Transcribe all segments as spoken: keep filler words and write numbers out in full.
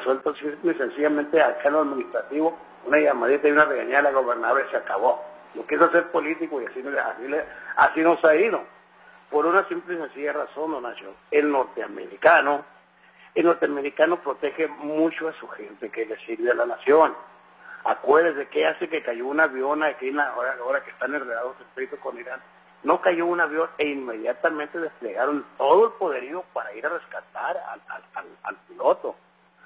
resuelto simple y sencillamente acá en lo administrativo, una llamadita y una regañada a la gobernadora y se acabó. Lo quiso hacer político y así, así, así nos ha ido. Por una simple y sencilla razón, don Nacho, el norteamericano, el norteamericano protege mucho a su gente que le sirve a la nación. Acuérdese que hace que cayó un avión aquí en la hora, ahora que están enredados estrictos con Irán. No cayó un avión e inmediatamente desplegaron todo el poderío para ir a rescatar al, al, al, al piloto.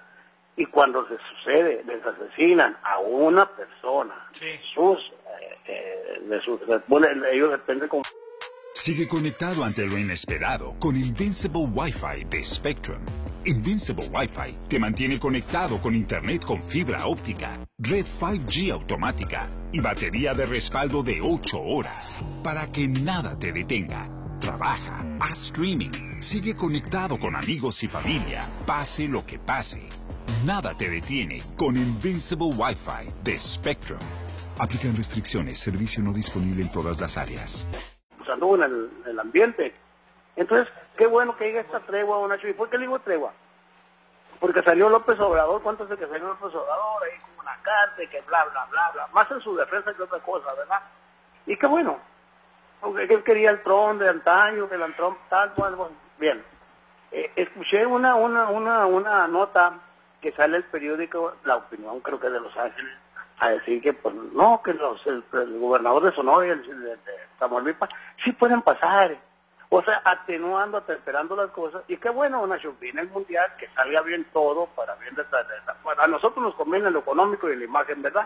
Y cuando se sucede, les asesinan a una persona, sí. sus, eh, eh, de sus, bueno, ellos dependen como... Sigue conectado ante lo inesperado con Invincible Wi-Fi de Spectrum. Invincible Wi-Fi te mantiene conectado con internet con fibra óptica, red cinco G automática y batería de respaldo de ocho horas para que nada te detenga. Trabaja, haz streaming, sigue conectado con amigos y familia, pase lo que pase. Nada te detiene con Invincible Wi-Fi de Spectrum. Aplican restricciones, servicio no disponible en todas las áreas. Anduvo en el, el ambiente. Entonces, qué bueno que llegue esta tregua, don Nacho. ¿Y por qué le digo tregua? Porque salió López Obrador, ¿cuánto hace que salió López Obrador? Ahí con una carta y que bla, bla, bla, bla. Más en su defensa que otra cosa, ¿verdad? Y qué bueno. Aunque él quería el Trump de antaño, que el Trump tal, bueno, bien. Eh, escuché una, una, una, una nota que sale el periódico La Opinión, creo que de Los Ángeles, a decir que pues no, que los el, el gobernador de Sonora y el de, de Tamaulipas sí pueden pasar, o sea, atenuando, atemperando las cosas, y qué bueno, Nacho, viene el mundial, que salga bien todo, para bien de, de, de, bueno, a nosotros nos conviene lo económico y la imagen, ¿verdad?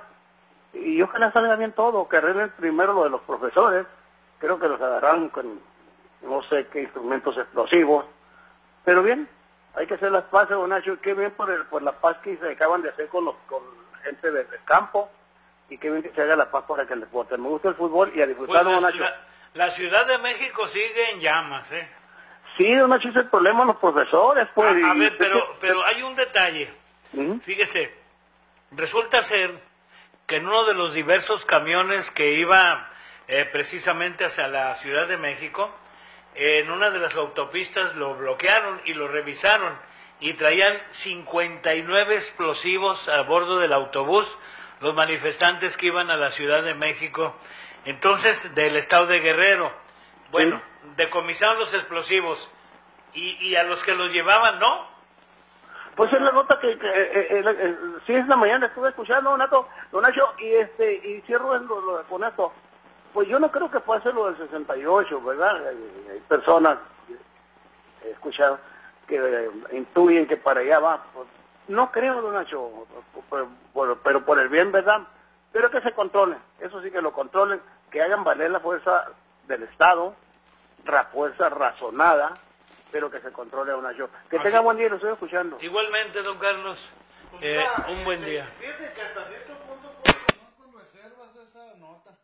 Y ojalá salga bien todo, que arreglen primero lo de los profesores, creo que los agarraron con no sé qué instrumentos explosivos, pero bien, hay que hacer las paces, don Nacho, qué bien por, el, por la paz que se acaban de hacer con los con gente del campo, y que bien que se haga la paz para que el deporte. Me gusta el fútbol y a disfrutar, pues don Nacho. La, la Ciudad de México sigue en llamas, ¿eh? Sí, don Nacho, es el problema de los profesores, pues. A, a y, ver, y, pero, y, pero hay un detalle. Uh-huh. Fíjese, resulta ser que en uno de los diversos camiones que iba eh, precisamente hacia la Ciudad de México, eh, en una de las autopistas lo bloquearon y lo revisaron, y traían cincuenta y nueve explosivos a bordo del autobús, los manifestantes que iban a la Ciudad de México, entonces del estado de Guerrero. Bueno, sí. Decomisaron los explosivos, y, y a los que los llevaban, ¿no? Pues es la nota que, que eh, eh, eh, sí es la mañana, estuve escuchando, don Nacho, don Nacho, y este, y cierro lo, lo, con esto. Pues yo no creo que pase lo del sesenta y ocho, ¿verdad? Hay, hay personas, he escuchado, que eh, intuyen que para allá va. Pues, no creo, don Nacho, pero, pero, pero por el bien, ¿verdad? Pero que se controlen, eso sí que lo controlen, que hagan valer la fuerza del Estado, la fuerza razonada, pero que se controle, don Nacho. Que Así. Tenga buen día, lo estoy escuchando. Igualmente, don Carlos, eh, un buen día. Fíjate que hasta cierto punto puedo tomar con reservas esa nota.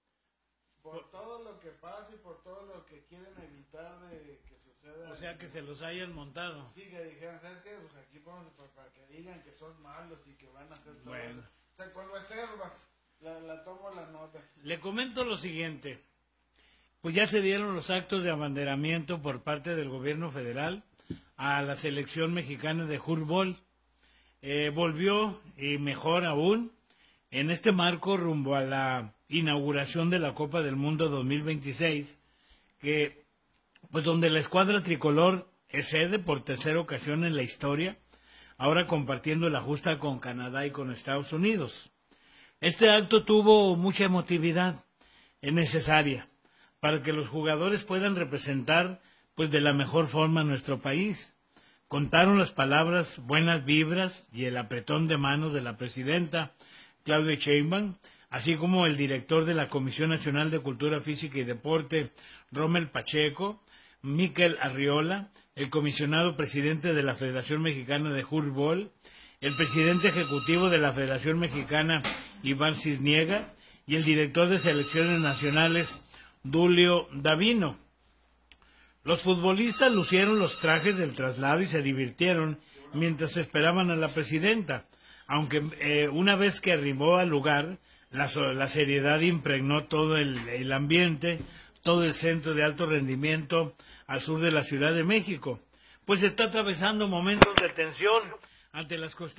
Por todo lo que pasa y por todo lo que quieren evitar de que suceda. O sea, que se los hayan montado. Sí, que dijeran, ¿sabes qué? Pues aquí vamos para que digan que son malos y que van a hacer todo bueno. eso. O sea, con reservas, la, la tomo la nota. Le comento lo siguiente. Pues ya se dieron los actos de abanderamiento por parte del gobierno federal a la selección mexicana de fútbol. Eh, volvió, y mejor aún, en este marco rumbo a la inauguración de la Copa del Mundo dos mil veintiséis, que pues donde la escuadra tricolor es sede por tercera ocasión en la historia, ahora compartiendo la justa con Canadá y con Estados Unidos. Este acto tuvo mucha emotividad, es necesaria, para que los jugadores puedan representar pues de la mejor forma a nuestro país. Contaron las palabras, buenas vibras y el apretón de manos de la presidenta Claudia Sheinbaum, así como el director de la Comisión Nacional de Cultura Física y Deporte, Rommel Pacheco, Miquel Arriola, el comisionado presidente de la Federación Mexicana de Fútbol, el presidente ejecutivo de la Federación Mexicana, Iván Cisniega, y el director de selecciones nacionales, Dulio Davino. Los futbolistas lucieron los trajes del traslado y se divirtieron mientras esperaban a la presidenta, aunque eh, una vez que arribó al lugar, la, la seriedad impregnó todo el, el ambiente, todo el centro de alto rendimiento al sur de la Ciudad de México, pues está atravesando momentos de tensión ante las constantes